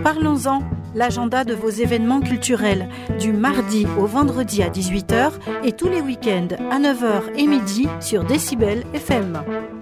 Parlons-en, l'agenda de vos événements culturels, du mardi au vendredi à 18h et tous les week-ends à 9h et midi sur Décibel FM.